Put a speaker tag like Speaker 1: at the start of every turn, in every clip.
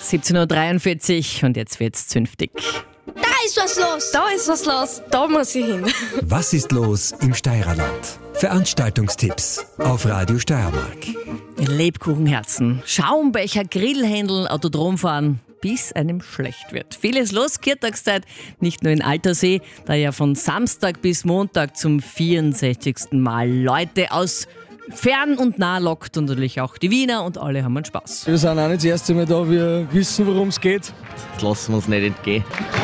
Speaker 1: 17.43 Uhr und jetzt wird's zünftig.
Speaker 2: Da ist was los!
Speaker 3: Da ist was los, da muss ich hin.
Speaker 4: Was ist los im Steirerland? Veranstaltungstipps auf Radio Steiermark.
Speaker 1: Lebkuchenherzen, Schaumbecher, Grillhändel, Autodrom fahren, bis einem schlecht wird. Vieles los, Kirtagszeit, nicht nur in Altersee, da ja von Samstag bis Montag zum 64. Mal Leute aus fern und nah lockt und natürlich auch die Wiener und alle haben einen Spaß.
Speaker 5: Wir sind auch nicht das erste Mal da, wir wissen, worum es geht.
Speaker 6: Das lassen wir uns nicht entgehen.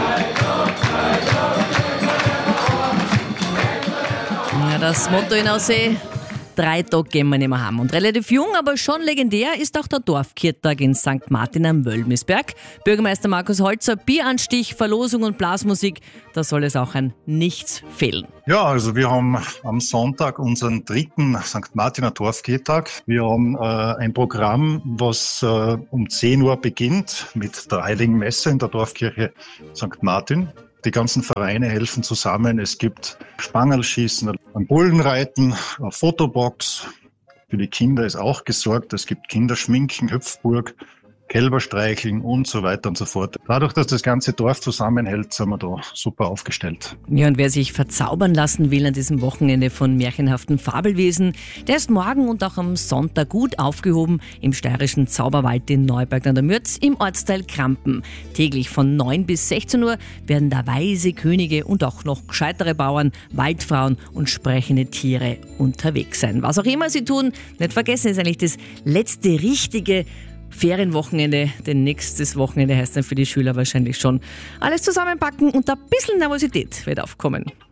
Speaker 1: Ja, das Motto in Aussee: 3 Tage gehen wir nicht mehr heim. Und relativ jung, aber schon legendär ist auch der Dorfkirtag in St. Martin am Wölmisberg. Bürgermeister Markus Holzer, Bieranstich, Verlosung und Blasmusik, da soll es auch an nichts fehlen.
Speaker 7: Ja, also wir haben am Sonntag unseren 3. St. Martiner Dorfkirtag. Wir haben ein Programm, was um 10 Uhr beginnt mit der Heiligen Messe in der Dorfkirche St. Martin. Die ganzen Vereine helfen zusammen. Es gibt Spangerlschießen, ein Bullenreiten, eine Fotobox. Für die Kinder ist auch gesorgt. Es gibt Kinderschminken, Hüpfburg, Kälberstreicheln und so weiter und so fort. Dadurch, dass das ganze Dorf zusammenhält, sind wir da super aufgestellt.
Speaker 1: Ja, und wer sich verzaubern lassen will an diesem Wochenende von märchenhaften Fabelwesen, der ist morgen und auch am Sonntag gut aufgehoben im steirischen Zauberwald in Neuberg an der Mürz im Ortsteil Krampen. Täglich von 9 bis 16 Uhr werden da weise Könige und auch noch gescheitere Bauern, Waldfrauen und sprechende Tiere unterwegs sein. Was auch immer sie tun, nicht vergessen, ist eigentlich das letzte richtige Ferienwochenende, denn nächstes Wochenende heißt dann für die Schüler wahrscheinlich schon alles zusammenpacken und ein bisschen Nervosität wird aufkommen.